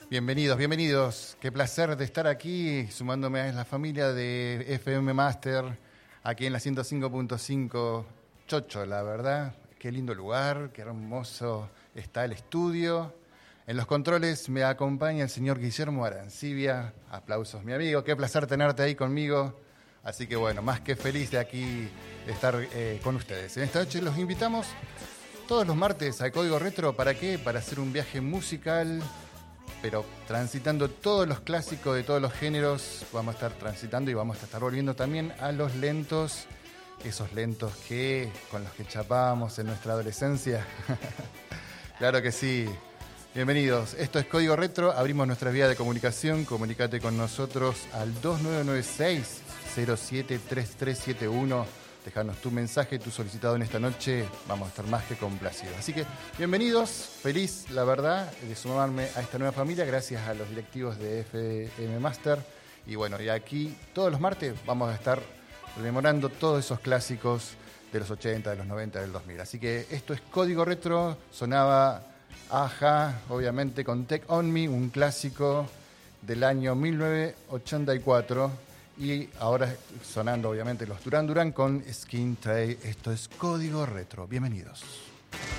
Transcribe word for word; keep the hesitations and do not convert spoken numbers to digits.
Bienvenidos, bienvenidos. Qué placer de estar aquí, sumándome a la familia de F M Master, aquí en la ciento cinco punto cinco. Chocho, la verdad. Qué lindo lugar, qué hermoso está el estudio. En los controles me acompaña el señor Guillermo Arancibia. Aplausos, mi amigo. Qué placer tenerte ahí conmigo. Así que bueno, más que feliz de aquí estar eh, con ustedes. En esta noche los invitamos todos los martes a Código Retro. ¿Para qué? Para hacer un viaje musical, pero transitando todos los clásicos de todos los géneros. Vamos a estar transitando y vamos a estar volviendo también a los lentos, esos lentos que con los que chapábamos en nuestra adolescencia. Claro que sí. Bienvenidos. Esto es Código Retro. Abrimos nuestra vía de comunicación. Comunícate con nosotros al dos nueve nueve seis, cero siete tres tres siete uno. Dejarnos tu mensaje, tu solicitado en esta noche. Vamos a estar más que complacidos. Así que, bienvenidos. Feliz, la verdad, de sumarme a esta nueva familia gracias a los directivos de F M Master. Y bueno, y aquí todos los martes vamos a estar rememorando todos esos clásicos de los ochenta, de los noventa, del dos mil. Así que esto es Código Retro. Sonaba Aja, obviamente, con Take On Me, un clásico del año mil novecientos ochenta y cuatro. Y ahora sonando, obviamente, los Duran Duran con Skin Tray. Esto es Código Retro. Bienvenidos.